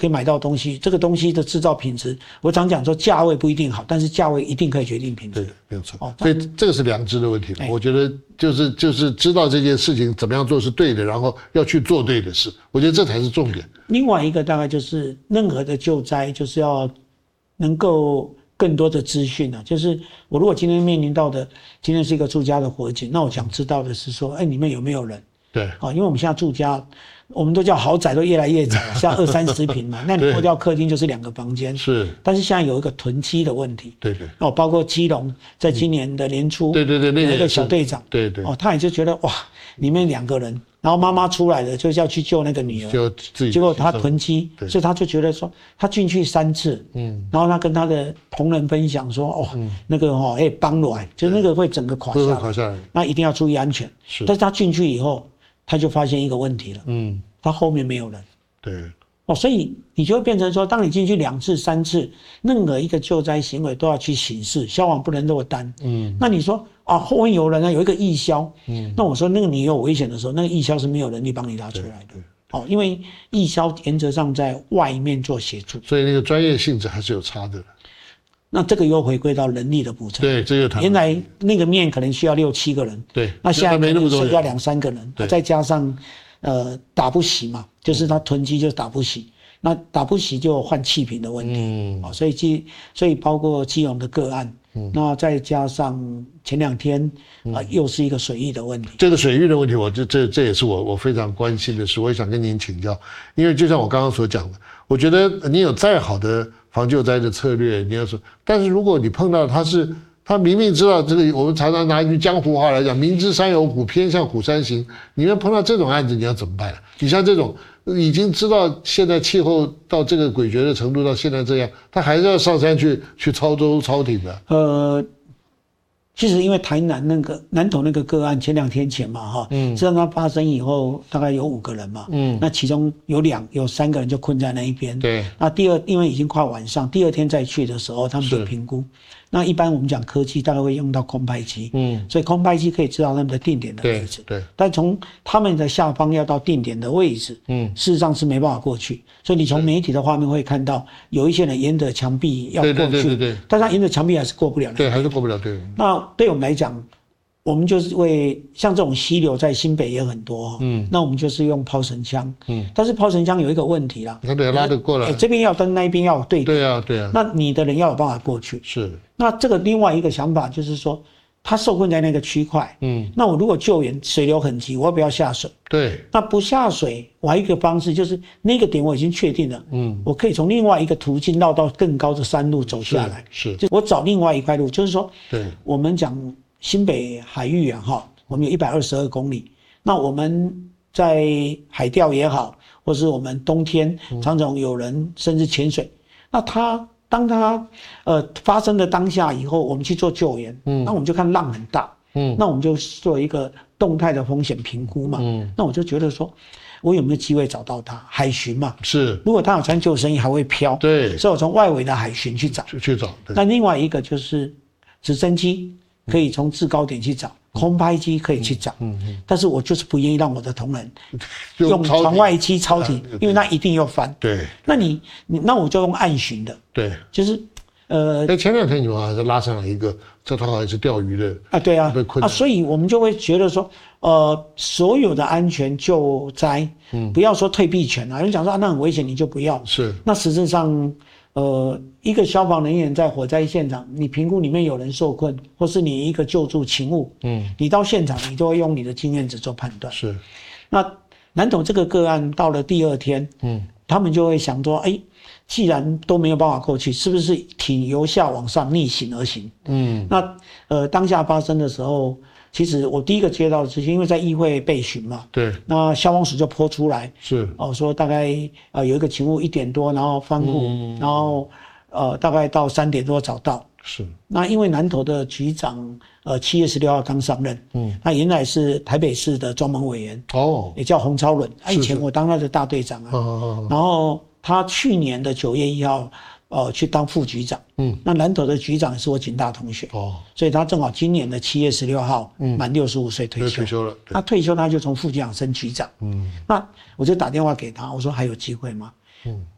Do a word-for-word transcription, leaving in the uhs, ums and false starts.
可以买到东西，这个东西的制造品质，我常讲说价位不一定好，但是价位一定可以决定品质。 对，没有错。哦，所以这个是良知的问题了。我觉得就是就是知道这件事情怎么样做是对的，然后要去做对的事，我觉得这才是重点。 另外一个大概就是任何的救灾就是要能够更多的资讯啊，就是我如果今天面临到的今天是一个住家的火警，那我想知道的是说，哎，里面有没有人？ 对， 啊，因为我们现在住家，我们都叫豪宅，都越来越窄了，像二三十平嘛，那你脱掉客厅就是两个房间。是，但是现在有一个囤积的问题。 对对。 哦，包括基隆在今年的年初， 对对对， 那个小队长， 对对。 哦，他也就觉得哇，里面两个人，然后妈妈出来了，就是要去救那个女儿， 就自己， 结果他囤积，所以他就觉得说，他进去三次，嗯，然后他跟他的同仁分享说，哦，嗯、那个哦，哎，帮软，就是那个会整个垮下来， 会垮下来， 那一定要注意安全。是，但是他进去以后。他就发现一个问题了，嗯，他后面没有人， 对， 哦，所以你就会变成说，当你进去两次、三次，任何一个救灾行为都要去巡视，消防不能落单，嗯，那你说啊，后面有人啊，有一个义消，嗯，那我说那个你有危险的时候，那个义消是没有能力帮你拉出来的，哦，因为义消原则上在外面做协助， 所以那个专业性质还是有差的。 那这个又回归到人力的补偿。 对，这个谈。 原来那个面可能需要六七个人， 对， 那现在可能剩下两三个人，再加上呃打不洗嘛，就是他囤积就打不洗，那打不洗就换气瓶的问题，嗯，哦，所以基所以包括基隆的个案，嗯，那再加上前两天啊、呃、又是一个水域的问题。 这个水域的问题，我这这这也是我我非常关心的事，我也想跟您请教，因为就像我刚刚所讲的，我觉得你有再好的防救灾的策略，你要说，但是如果你碰到他是他明明知道这个，我们常常拿一句江湖话来讲，明知山有虎，偏向虎山行。你们碰到这种案子，你要怎么办？你像这种已经知道现在气候到这个诡谲的程度，到现在这样，他还是要上山去去操舟操艇的。 呃。其实因为台南那个南投那个个案，前两天前嘛，哈，嗯，知道它发生以后，大概有五个人嘛，嗯，那其中有两有三个人就困在那一边，对，那第二因为已经快晚上，第二天再去的时候，他们就评估，那一般我们讲科技大概会用到空拍机，嗯，所以空拍机可以知道他们的定点的位置，对，对，但从他们的下方要到定点的位置，嗯，事实上是没办法过去，所以你从媒体的画面会看到有一些人沿着墙壁要过去，对对对对对，但他沿着墙壁还是过不了， 对，还是过不了，对， 那。对我们来讲，我们就是为像这种溪流在新北也很多，嗯，那我们就是用抛绳枪，嗯，但是抛绳枪有一个问题啦， 它得拉得过来， 欸、这边要登，那一边要对， 对啊，对啊， 那你的人要有办法过去， 是。 那这个另外一个想法就是说，他受困在那个区块，嗯，那我如果救援水流很急，我要不要下水？对，那不下水，我还有一个方式就是那个点我已经确定了，嗯，我可以从另外一个途径绕到更高的山路走下来，是，是就我找另外一块路，就是说，对，我们讲新北海域啊，哈，我们有一百二十二公里，那我们在海钓也好，或是我们冬天常常有人甚至潜水，那他。当它呃发生的当下以后，我们去做救援，嗯，那我们就看浪很大，嗯，那我们就做一个动态的风险评估嘛，嗯，那我就觉得说，我有没有机会找到它？海巡嘛，是，如果它有穿救生衣还会飘，对，所以我从外围的海巡去找， 去找。 那另外一个就是直升机可以从制高点去找。空拍机可以去找，嗯嗯，但是我就是不愿意让我的同仁用船外机超艇，因为那一定要翻。对，那你你那我就用岸巡的，对，就是呃， 在前两天你们好像拉上来一个，这他好像是钓鱼的啊，对啊，啊，所以我们就会觉得说，呃，所有的安全救灾，嗯，不要说退避权啊，有人讲说啊那很危险，你就不要，是，那实质上。呃，一个消防人员在火灾现场，你评估里面有人受困，或是你一个救助勤务，嗯，你到现场，你都会用你的经验值做判断。是，那南投这个个案到了第二天，嗯，他们就会想说，哎，既然都没有办法过去，是不是艇由下往上逆行而行？嗯，那呃当下发生的时候。其实我第一个接到的资讯，因为在议会备询嘛，对，那消防署就泼出来，是哦，说大概呃有一个勤务一点多，然后翻覆，嗯、然后呃大概到三点多找到，是。那因为南投的局长呃七月十六号刚上任，嗯，他原来是台北市的专门委员，哦，也叫洪超伦，他以前我当他的大队长啊，是是哦、然后他去年的九月一号。呃，去当副局长，嗯，那南投的局长是我警大同学，哦，所以他正好今年的七月十六号，嗯，满六十五岁退休，退休了，他退休他就从副局长升局长，嗯，那我就打电话给他，我说还有机会吗？嗯，